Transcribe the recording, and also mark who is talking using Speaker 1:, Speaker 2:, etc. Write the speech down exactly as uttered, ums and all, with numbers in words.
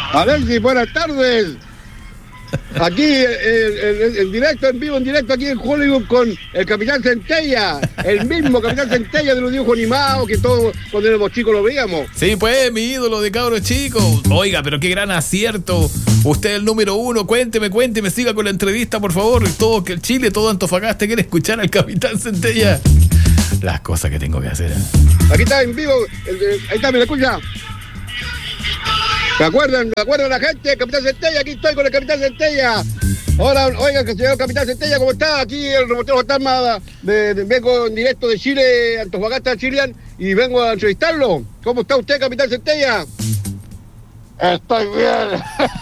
Speaker 1: Alexis, buenas tardes. Aquí, en directo, en vivo, en directo, aquí en Hollywood con el Capitán Centella, el mismo Capitán Centella de los dibujos animados que todos cuando éramos chicos lo veíamos.
Speaker 2: Sí, pues, mi ídolo de cabros chicos. Oiga, pero qué gran acierto. Usted es el número uno. Cuénteme, cuénteme, siga con la entrevista, por favor. Todo que el Chile, todo Antofagasta quiere escuchar al Capitán Centella. Las cosas que tengo que hacer.
Speaker 1: Aquí está en vivo, el, el, ahí está, me la escucha. ¿Me acuerdan? ¿Me acuerdan la gente? Capitán Centella, aquí estoy con el Capitán Centella. Hola, oiga, señor Capitán Centella, ¿cómo está? Aquí el reportero fantasma, de, de, vengo en directo de Chile, Antofagasta, Chilean, y vengo a entrevistarlo. ¿Cómo está usted, Capitán Centella?
Speaker 3: Estoy bien.